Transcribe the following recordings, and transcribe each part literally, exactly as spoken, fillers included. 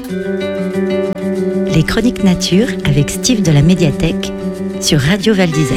Les Chroniques Nature avec Steve de la Médiathèque sur Radio Val d'Isère.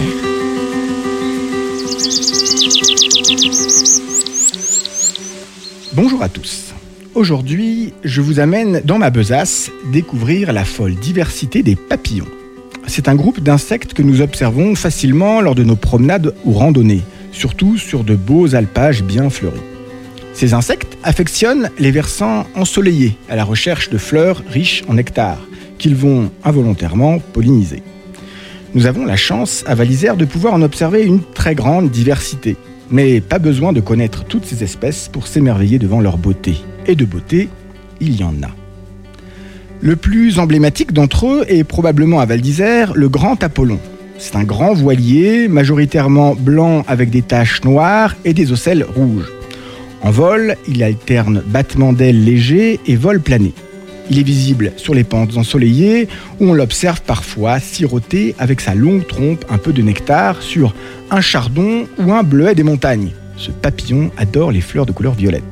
Bonjour à tous. Aujourd'hui, je vous amène dans ma besace découvrir la folle diversité des papillons. C'est un groupe d'insectes que nous observons facilement lors de nos promenades ou randonnées, surtout sur de beaux alpages bien fleuris. Ces insectes affectionnent les versants ensoleillés à la recherche de fleurs riches en nectar, qu'ils vont involontairement polliniser. Nous avons la chance à Val d'Isère de pouvoir en observer une très grande diversité, mais pas besoin de connaître toutes ces espèces pour s'émerveiller devant leur beauté. Et de beauté, il y en a. Le plus emblématique d'entre eux est probablement à Val d'Isère le grand apollon. C'est un grand voilier, majoritairement blanc avec des taches noires et des ocelles rouges. En vol, il alterne battements d'ailes légers et vol plané. Il est visible sur les pentes ensoleillées où on l'observe parfois siroter avec sa longue trompe un peu de nectar sur un chardon ou un bleuet des montagnes. Ce papillon adore les fleurs de couleur violette.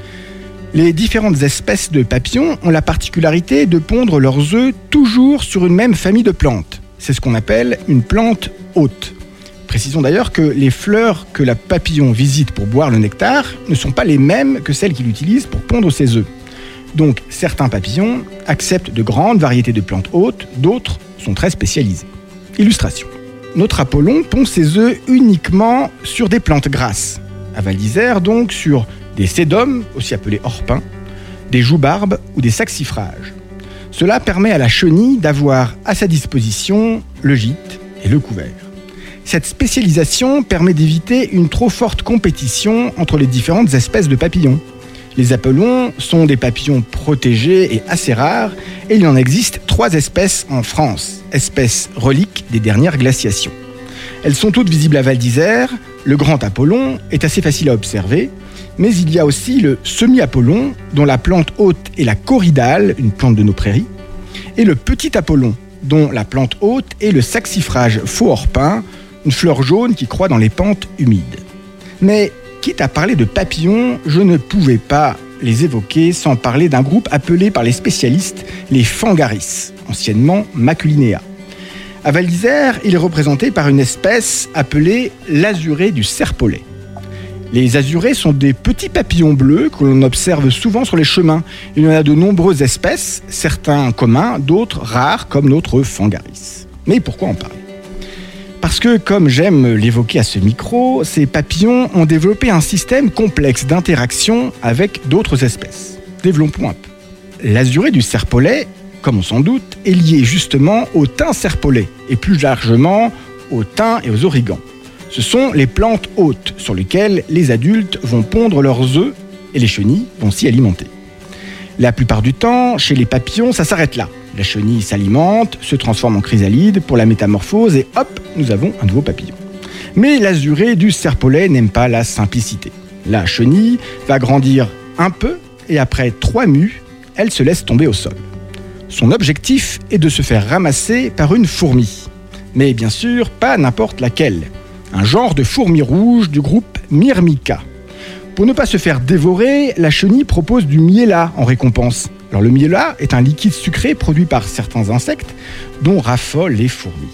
Les différentes espèces de papillons ont la particularité de pondre leurs œufs toujours sur une même famille de plantes. C'est ce qu'on appelle une plante hôte. Précisons d'ailleurs que les fleurs que le papillon visite pour boire le nectar ne sont pas les mêmes que celles qu'il utilise pour pondre ses œufs. Donc certains papillons acceptent de grandes variétés de plantes hôtes, d'autres sont très spécialisés. Illustration. Notre apollon pond ses œufs uniquement sur des plantes grasses. À Val d'Isère donc sur des sédums, aussi appelés orpins, des joubarbes ou des saxifrages. Cela permet à la chenille d'avoir à sa disposition le gîte et le couvert. Cette spécialisation permet d'éviter une trop forte compétition entre les différentes espèces de papillons. Les apollons sont des papillons protégés et assez rares, et il en existe trois espèces en France, espèces reliques des dernières glaciations. Elles sont toutes visibles à Val d'Isère. Le grand apollon est assez facile à observer, mais il y a aussi le semi-apollon, dont la plante hôte est la corydale, une plante de nos prairies, et le petit apollon, dont la plante hôte est le saxifrage faux orpin, une fleur jaune qui croît dans les pentes humides. Mais quitte à parler de papillons, je ne pouvais pas les évoquer sans parler d'un groupe appelé par les spécialistes les Phangaris, anciennement Maculinea. À Val d'Isère, il est représenté par une espèce appelée l'azuré du serpolet. Les azurés sont des petits papillons bleus que l'on observe souvent sur les chemins. Il y en a de nombreuses espèces, certains communs, d'autres rares, comme notre Phangaris. Mais pourquoi en parler ? Parce que, comme j'aime l'évoquer à ce micro, ces papillons ont développé un système complexe d'interaction avec d'autres espèces. Développons un peu. L'azuré du serpolet, comme on s'en doute, est lié justement au thym serpolet, et plus largement au thym et aux origans. Ce sont les plantes hôtes sur lesquelles les adultes vont pondre leurs œufs et les chenilles vont s'y alimenter. La plupart du temps, chez les papillons, ça s'arrête là. La chenille s'alimente, se transforme en chrysalide pour la métamorphose et hop, nous avons un nouveau papillon. Mais l'azuré du serpolet n'aime pas la simplicité. La chenille va grandir un peu et après trois mues, elle se laisse tomber au sol. Son objectif est de se faire ramasser par une fourmi. Mais bien sûr, pas n'importe laquelle. Un genre de fourmi rouge du groupe Myrmica. Pour ne pas se faire dévorer, la chenille propose du miella en récompense. Alors le miella est un liquide sucré produit par certains insectes dont raffolent les fourmis.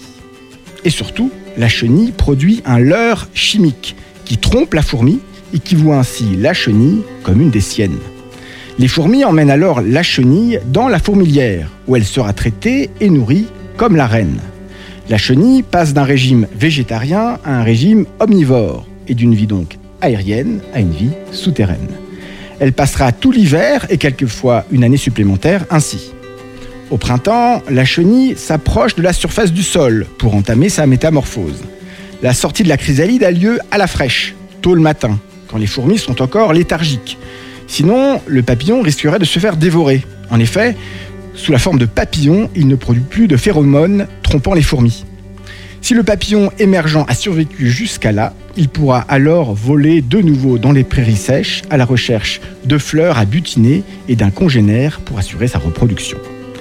Et surtout, la chenille produit un leurre chimique qui trompe la fourmi et qui voit ainsi la chenille comme une des siennes. Les fourmis emmènent alors la chenille dans la fourmilière où elle sera traitée et nourrie comme la reine. La chenille passe d'un régime végétarien à un régime omnivore et d'une vie donc aérienne à une vie souterraine. Elle passera tout l'hiver et quelquefois une année supplémentaire ainsi. Au printemps, la chenille s'approche de la surface du sol pour entamer sa métamorphose. La sortie de la chrysalide a lieu à la fraîche, tôt le matin, quand les fourmis sont encore léthargiques. Sinon, le papillon risquerait de se faire dévorer. En effet, sous la forme de papillon, il ne produit plus de phéromones trompant les fourmis. Si le papillon émergeant a survécu jusqu'à là, il pourra alors voler de nouveau dans les prairies sèches à la recherche de fleurs à butiner et d'un congénère pour assurer sa reproduction.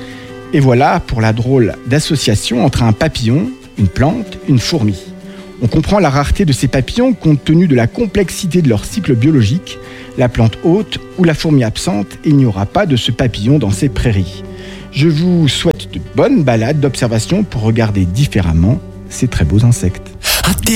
Et voilà pour la drôle d'association entre un papillon, une plante, une fourmi. On comprend la rareté de ces papillons compte tenu de la complexité de leur cycle biologique. La plante hôte ou la fourmi absente, il n'y aura pas de ce papillon dans ces prairies. Je vous souhaite de bonnes balades d'observation pour regarder différemment ces très beaux insectes.